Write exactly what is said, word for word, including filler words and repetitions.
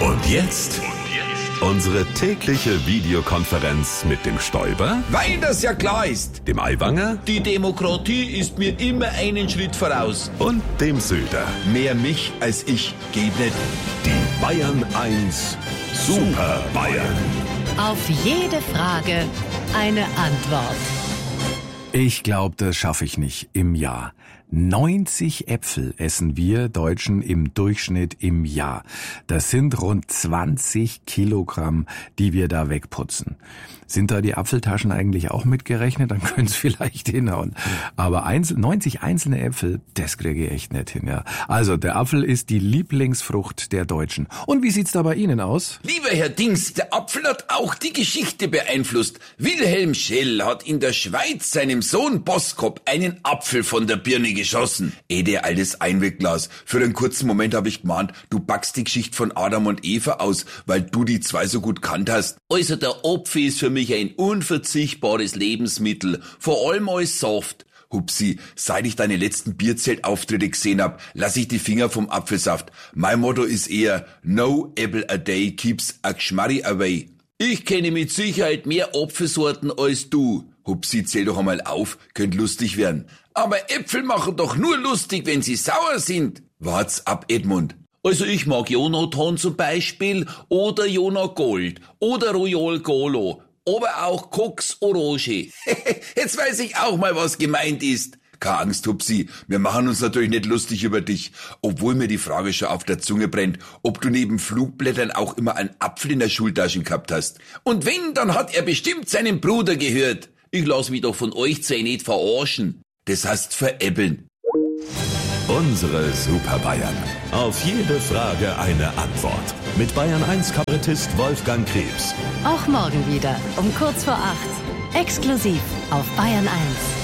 Und jetzt unsere tägliche Videokonferenz mit dem Stoiber, weil das ja klar ist. dem Aiwanger Die Demokratie ist mir immer einen Schritt voraus. und dem Söder. Mehr mich als ich geht nicht. Die Bayern eins Super Bayern. Auf jede Frage eine Antwort. Ich glaube, das schaffe ich nicht im Jahr. neunzig Äpfel essen wir Deutschen im Durchschnitt im Jahr. Das sind rund zwanzig Kilogramm, die wir da wegputzen. Sind da die Apfeltaschen eigentlich auch mitgerechnet? Dann können es vielleicht hinhauen. Aber einzel- neunzig einzelne Äpfel, das kriege ich echt nicht hin. Ja. Also der Apfel ist die Lieblingsfrucht der Deutschen. Und wie sieht's da bei Ihnen aus? Lieber Herr Dings, der Apfel hat auch die Geschichte beeinflusst. Wilhelm Schell hat in der Schweiz seinem Sohn Boskop einen Apfel von der Birne geschossen. Eh, der altes Einwegglas. Für einen kurzen Moment habe ich gemeint, du packst die Geschichte von Adam und Eva aus, weil du die zwei so gut kannt hast. Also der Apfel ist für mich ein unverzichtbares Lebensmittel, vor allem als Saft. Hupsi, seit ich deine letzten Bierzeltauftritte gesehen hab, lass ich die Finger vom Apfelsaft. Mein Motto ist eher, no apple a day keeps a Geschmarri away. Ich kenne mit Sicherheit mehr Apfelsorten als du. Hupsi, zähl doch einmal auf, könnt lustig werden. Aber Äpfel machen doch nur lustig, wenn sie sauer sind. Wart's ab, Edmund. Also ich mag Jonathan zum Beispiel oder Jonah Gold oder Royal Golo, aber auch Cox Orange. Jetzt weiß ich auch mal, was gemeint ist. Keine Angst, Hupsi, wir machen uns natürlich nicht lustig über dich, obwohl mir die Frage schon auf der Zunge brennt, ob du neben Flugblättern auch immer einen Apfel in der Schultasche gehabt hast. Und wenn, dann hat er bestimmt seinem Bruder gehört. Ich lass mich doch von euch zwei nicht verarschen. Das heißt veräppeln. Unsere Super Bayern. Auf jede Frage eine Antwort. Mit Bayern eins Kabarettist Wolfgang Krebs. Auch morgen wieder um kurz vor acht. Exklusiv auf Bayern eins.